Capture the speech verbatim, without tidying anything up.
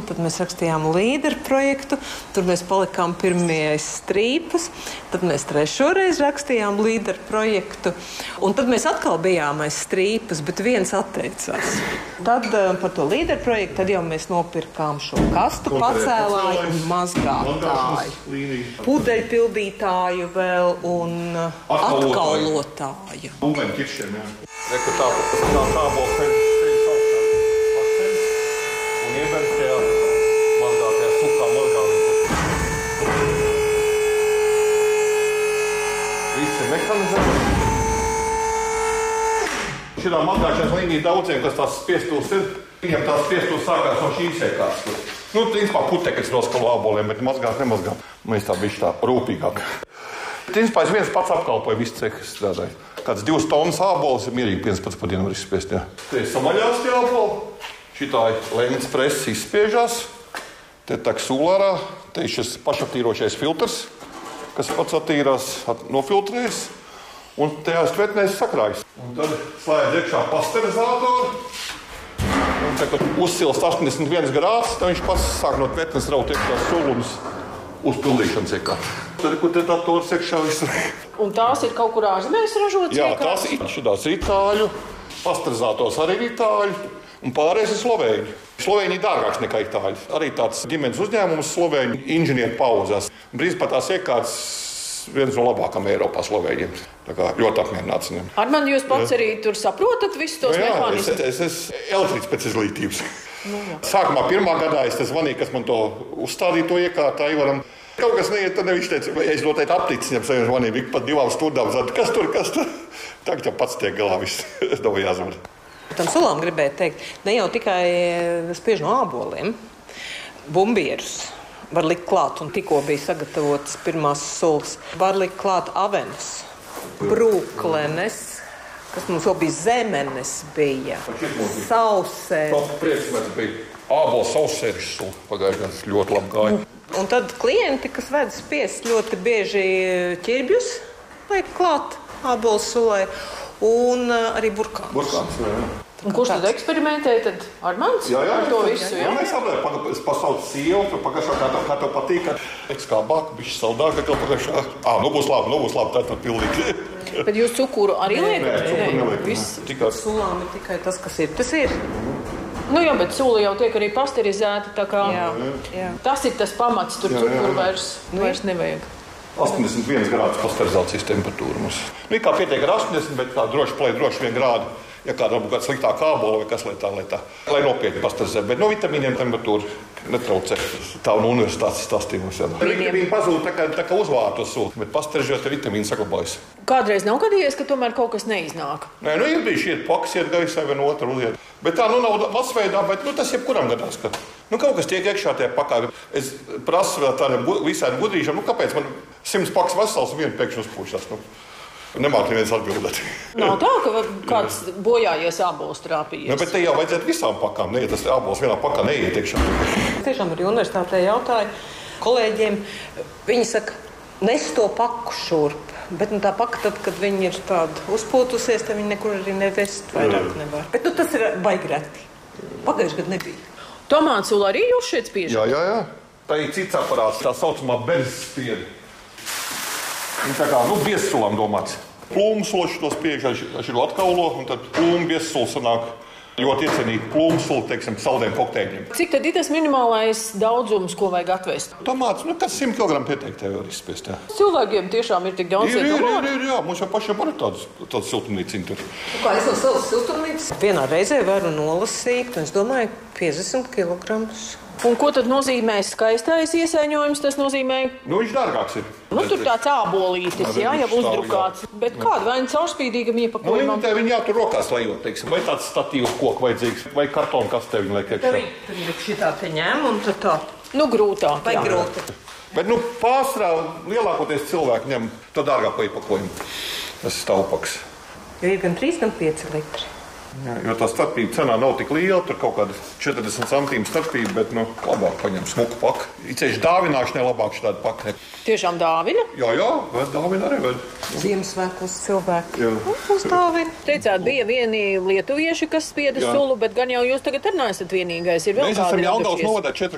tad mēs rakstījām līderu projektu, tur mēs palikām pirmie aiz strīpas, tad mēs trešo reizi rakstījām līderu projektu, un tad mēs atkal bijām aiz strīpas, bet viens atteicās. Tad par to līderu projektu, tad jau mēs nopirkām šo kastu pacēlāju un mazgātāju, pudeļpildītāju vēl un atkaulotāju. Ūmeņu ķiršiem, jā. Reku tā, tas tā tābols ceļas augstā un iebērts tajā mazgātajā sukā mazgātajā. Viss ir mehanizēts. Šitā mazgāšanas līnija daudziem, kas tās spiestūs ir, viņam tās spiestūs sākās no šīs iekārtas. Nu, principā putekļs noskalo āboliem, bet mazgāt nemazgāt. Mēs tā bišķi tā rūpīgāk. Principā es viens pats apkalpoju visu cehu strādāju. Kāds divas tonnas ābols ir mierīgi viens pats pa dienu var izspiest, jā. Te ir samaļās tie āboli. Šitā ir lēmens presses izspiežās. Te tak sūlārā. Te ir šis pašaptīrošais filtrs, kas pats attīrās, nofiltrējas. Un tajās tvetnēs sakrājas. Un tad slēdz iekšā pasterizātoru. Un te, kad uzsilst astoņdesmit viens grāds, tad viņš pats sāk no tvetnes raut iekšā sulumus uzpildīšanas iekārt. Tad, kur te tā tors iekšā visu. Un tās ir kaut kur ārzemēs ražotas? Jā, tās ir šitās itāļu, pasterizātors arī ir itāļu, un pārējais ir slovēņi. Slovēņi ir dārgāks nekā itāļi. Arī tāds ģimenes uzņēmums slovēņu inženieru pauzās. Brīz pat tās iekārtas viens no labākām Eiropā slovēņiem. Tā kā ļoti apmierināts. Armand, jūs pats arī tur saprotat visus tos no, mehānismus? Es, es esmu elektriķis pēc izglītības. Nu, Sākumā pirmā gadā es zvanīju, kas man to uzstādīja to iekārtu Aivaram. Kaut kas neiet, tad viņš teica, ja es noteikti apticis, viņam saņem zvanību, ik pat divām stundām zvanīju, kas tur, kas tur. Tagad jau pats tiek galā viss, es domāju jāzvan. Tam sulām gribēju teikt, ne jau tikai spiež no āboliem, bumbierus var likt klāt, un tikko bija sagatavotas pirmās sulas. Var likt klāt avenes, brūklenes, kas mums vēl bija zemenes, bija sausēri. Tas priekšmets bija ābols sausērišs sula, pagājušajās ļoti labi gāja. Un tad klienti, kas ved spiest ļoti bieži ķirbjus, liek klāt ābolu sulai, un arī burkāns. Burkāns, jā. Un kurš tad eksperimentēja? Tad Armands? Jā, jā, ar to jā, visu, jā. jā? Mēs saprētu, es pasaucu sievu, pagājušā kā tev, kā tev patīk, ka kā bāk, bišķi saldāk, kā pagājušā. Ā, nu būs labi, nu būs labi, tā tad pildīt. Bet jūs cukuru arī liekat? Nē, cukuru neliekam. Viss. Tikai Sulām ir tikai tas, kas ir. Tas ir. Nu jā, bet sula jau tiek arī pasterizēta, tā kā Jā, jā. tas ir tas pamats, tur Jā, jā, jā. cukuru vairs, vairs nevajag. astoņdesmit viens grādus pasterizācijas temperatūra mums. Nu, kā pietiek ar astoņdesmit, bet tā droši plēt droši vien grādu. Ja kādam būtu kāds sliktāk ābola vai kas lai tā, lai tā, lai nopietni pasterizē. Bet no vitamīniem temperatūra netraucē. Tā un universitātes stāstījums. Vitamīni pazūd tā kā, tā kā uzvārtu sulu, bet pasterizēt vitamīni saglabājas. Kādreiz nav gadījies, ka tomēr kaut kas neiznāk? Nē, nu ir bijuši iet paks, iet gaisā, vien otru uziet. Bet tā, nu nav masveidā, bet nu, tas jebkuram gadās, ka nu, kaut kas tiek iekšā tajā pakā. Es prasu vēl tādiem visādiem gudrīšiem, nu kāpēc man simts paks vesels un vienu pēkšņi uzpūšās. Nu. Nemāk neviens atbildēt. Nav tā, ka kāds bojājies ābols trāpījies. Nu, bet te jau vajadzētu visām pakām. Neiet, tas ābols vienā pakā neiet iekšā. Tiešām arī universitātē jautāju kolēģiem. Viņi saka, nes to paku šurp. Bet nu, tā paka, tad, kad viņi ir tāda uzpūtusies, tad viņi nekur arī nevest vairāk nevar. Bet nu, tas ir baigi reti. Pagājuši gadu nebija. Tomātsula arī jūs šeit spiežat? Jā, jā, jā. Tā ir cits aparāts, tā saucamā berzes spiede. Viņa tā kā, nu, biezsulam domāts. Plūmu sula to spiež, viņš ir atkaulo, un tad plūmu biezsula sanāk ļoti iecienīgi plūmu sula, teiksim, saldiem kokteļiem. Cik tad ir tas minimālais daudzums, ko vajag atvest? Tomāts, nu, kas simt kilogramu pieteikt tev var izspiest, jā. Cilvēkiem tiešām ir tik daudz Ir, ir, tomātu? ir, ir, jā, mums jau pašiem var tādas, tādas siltumnīciņi tur. Kā es no savas siltumnīcas vienā reizē varu nolasīt, un es domāju, piecdesmit kilogramus. Un ko tad nozīmē skaistais iesaiņojums? Tas nozīmē, Nu, viņš dārgāks ir. nu tur tāds ābolītis, jā, jau viņš stāv, uzdrukāts. Bet kāda vai caurspīdīgam Nu, iepakojumam? viņi, viņi jātur rokās lejot, teiksim, vai tāds statīvs koks vajadzīgs, vai kartonu kastē viņi liek iekšā. Tur ir šitā te ņem, un tad tā. Nu, grūtāk. Vai jā. grūti. Bet, nu, pārsvarā lielākoties cilvēki ņem to dārgāko iepakojumu. Tas ir taupaks. Jo ir gan trīs, gan pieci litri. Jā, jo tā starpība cenā nav tik liela, tur kaut kāda četrdesmit centīmu starpība, bet, nu, labāk paņem smuku paku. Ceļš dāvināšanai labāk šādu paku. Tiešām dāvina? Jā, jā, ved dāvina arī ved. Ziemassvētkos cilvēki Jā. uzdāvina. Teicāt, bija vieni lietuvieši, kas spieda Jā. sulu, bet gan jau jūs tagad arī neesat vienīgais. Ir vēl Mēs esam kādi Jelgavas radušies? novadā četri